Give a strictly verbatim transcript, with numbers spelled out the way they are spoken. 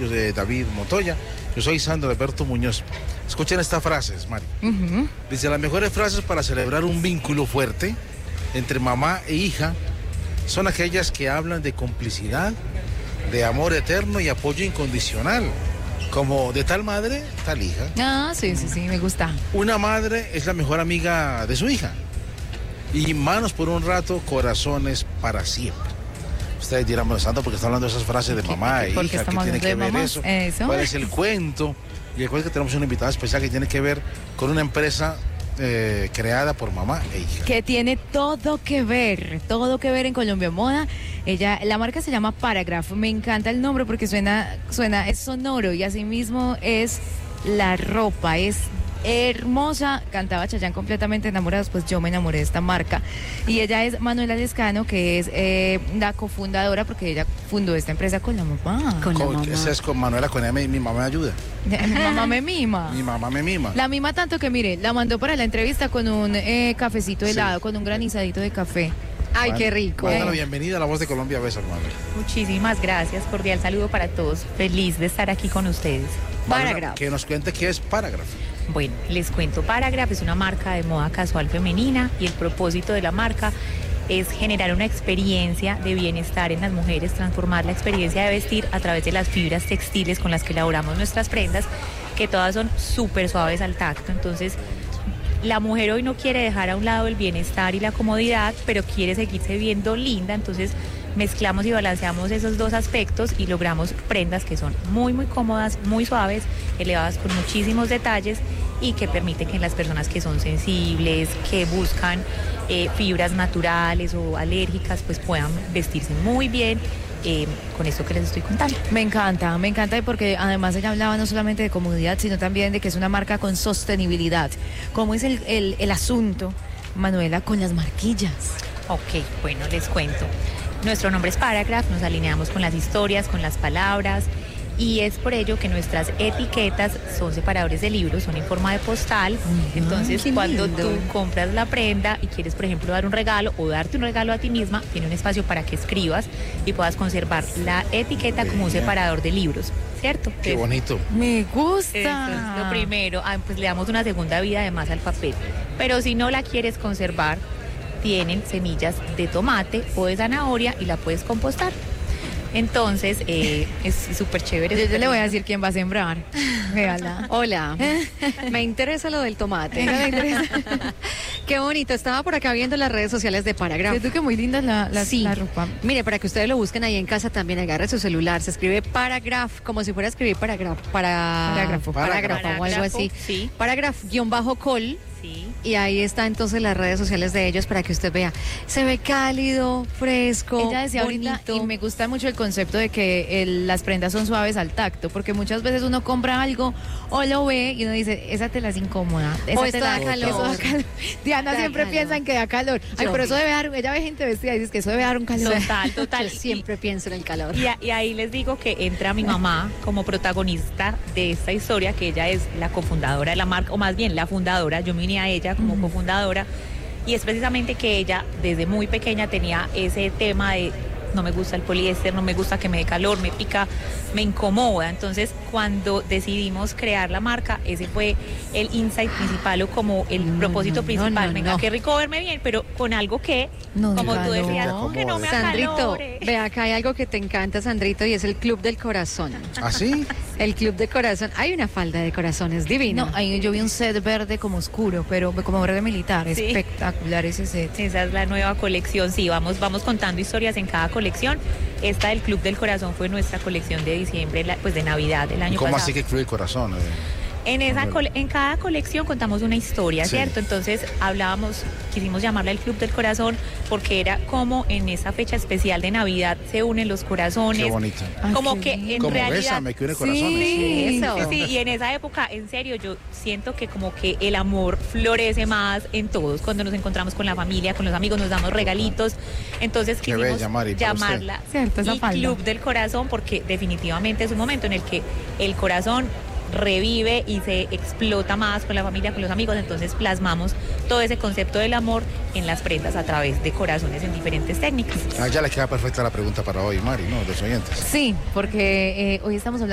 yo soy David Montoya, yo soy Sandro Alberto Muñoz. Escuchen estas frases, Mari. Uh-huh. Dice, las mejores frases para celebrar un vínculo fuerte entre mamá e hija son aquellas que hablan de complicidad, de amor eterno y apoyo incondicional. Como de tal madre, tal hija. Ah, sí, sí, sí, me gusta. Una madre es la mejor amiga de su hija. Y manos por un rato, corazones para siempre. Ustedes dirán, bueno, Santo, porque está hablando de esas frases de mamá e hija, ¿qué tiene que ver eso? eso? ¿Cuál es el cuento? Y recuerden que tenemos una invitada especial que tiene que ver con una empresa eh, creada por mamá e hija. Que tiene todo que ver, todo que ver en Colombia Moda. Ella, la marca se llama Paragraph. Me encanta el nombre porque suena, suena, es sonoro y asimismo es la ropa, es hermosa. Cantaba Chayanne, Completamente Enamorados, pues yo me enamoré de esta marca. Y ella es Manuela Lescano, que es eh, la cofundadora, porque ella fundó esta empresa con la mamá. Con, con la mamá. Esa es con Manuela, con ella mi, mi mamá me ayuda. Mi mamá me mima. Mi mamá me mima. La mima tanto que, mire, la mandó para la entrevista con un eh, cafecito helado, sí, con un granizadito de café. Ay, bueno, qué rico. Bueno, bienvenida a La Voz de Colombia, beso, hermano. Muchísimas gracias, cordial saludo para todos. Feliz de estar aquí con ustedes. Paragraph. Que nos cuente qué es Paragraph. Bueno, les cuento, Paragraph es una marca de moda casual femenina y el propósito de la marca es generar una experiencia de bienestar en las mujeres, transformar la experiencia de vestir a través de las fibras textiles con las que elaboramos nuestras prendas, que todas son súper suaves al tacto. Entonces, la mujer hoy no quiere dejar a un lado el bienestar y la comodidad, pero quiere seguirse viendo linda, entonces mezclamos y balanceamos esos dos aspectos y logramos prendas que son muy muy cómodas, muy suaves, elevadas con muchísimos detalles y que permiten que las personas que son sensibles, que buscan eh, fibras naturales o alérgicas, pues puedan vestirse muy bien. Eh, con esto que les estoy contando. Me encanta, me encanta porque además ella hablaba no solamente de comodidad, sino también de que es una marca con sostenibilidad. ¿Cómo es el, el, el asunto, Manuela, con las marquillas? Ok, bueno, les cuento. Nuestro nombre es Paragraph, nos alineamos con las historias, con las palabras, y es por ello que nuestras etiquetas son separadores de libros, son en forma de postal. Uh-huh. Entonces, cuando lindo. Tú compras la prenda y quieres, por ejemplo, dar un regalo o darte un regalo a ti misma, tiene un espacio para que escribas y puedas conservar la etiqueta Bien. Como un separador de libros, ¿cierto? Qué bonito. Me gusta. Eso es lo primero. Ah, pues le damos una segunda vida además al papel. Pero si no la quieres conservar, tienen semillas de tomate o de zanahoria y la puedes compostar. Entonces, eh, es súper chévere. Yo, yo le voy a decir quién va a sembrar. Véala. Hola. Me interesa lo del tomate. Me interesa. Qué bonito. Estaba por acá viendo las redes sociales de Paragraph. Siento que muy linda la, la, sí. la ropa. Mire, para que ustedes lo busquen ahí en casa también, agarre su celular. Se escribe Paragraph, como si fuera a escribir paragraph. Para... Parágrafo. Parágrafo, Parágrafo o algo así. Sí. Paragraph-col. Sí. Y ahí está entonces las redes sociales de ellos para que usted vea. Se ve cálido, fresco, Ella decía bonito. Ahorita, y me gusta mucho el concepto de que el, las prendas son suaves al tacto, porque muchas veces uno compra algo o lo ve y uno dice, esa tela es incómoda, esa o tela da calor. Eso da calor. Diana da siempre calor. piensa en que da calor. Ay, Yo pero eso debe dar, ella ve gente vestida y dice que eso debe dar un calor. Total, total. Yo siempre y, pienso en el calor. Y, a, y ahí les digo que entra mi mamá como protagonista de esta historia, que ella es la cofundadora de la marca, o más bien la fundadora, yo me uní a ella como uh-huh. cofundadora. Y es precisamente que ella desde muy pequeña tenía ese tema de no me gusta el poliéster, no me gusta que me dé calor, me pica, me incomoda. Entonces, cuando decidimos crear la marca, ese fue el insight principal o como el no, propósito no, principal. no, no, Venga, no. qué rico verme bien, pero con algo que, no, como tú decías, no. que no me Sandrito, acalore. ve acá hay algo que te encanta, Sandrito, y es el Club del Corazón. ¿Ah, sí? El Club de Corazón. Hay una falda de corazones divina. No, ahí yo vi un set verde como oscuro, pero como verde militar. Sí. Espectacular ese set. Esa es la nueva colección, sí, vamos, vamos contando historias en cada colección. Esta del Club del Corazón fue nuestra colección de diciembre, la, pues de Navidad del año ¿Cómo pasado. así que Club del Corazón? Eh? En, esa cole- en cada colección contamos una historia, Sí. ¿cierto? Entonces hablábamos, quisimos llamarla el Club del Corazón porque era como en esa fecha especial de Navidad se unen los corazones. Qué bonito. Como Ay, que qué en Como realidad... Bésame, que une corazones. Sí, eso. Sí, y en esa época, en serio, yo siento que como que el amor florece más en todos. Cuando nos encontramos con la familia, con los amigos, nos damos regalitos. Entonces Qué quisimos bella, Mari, para llamarla Cierto, esa el falda. Club del Corazón porque definitivamente es un momento en el que el corazón revive y se explota más con la familia, con los amigos. Entonces plasmamos todo ese concepto del amor en las prendas a través de corazones en diferentes técnicas. Ah, ya le queda perfecta la pregunta para hoy, Mari, ¿no? De los oyentes. Sí, porque eh, hoy estamos hablando